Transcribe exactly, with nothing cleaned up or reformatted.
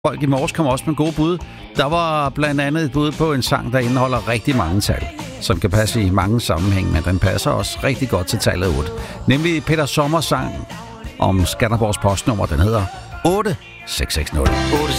Folk i morges kommer også med gode bud. Der var blandt andet et bud på en sang, der indeholder rigtig mange tal, som kan passe i mange sammenhæng, men den passer også rigtig godt til tallet otte. Nemlig Peter Sommers sang om Skanderborgs postnummer. Den hedder otte seks seks nul. otte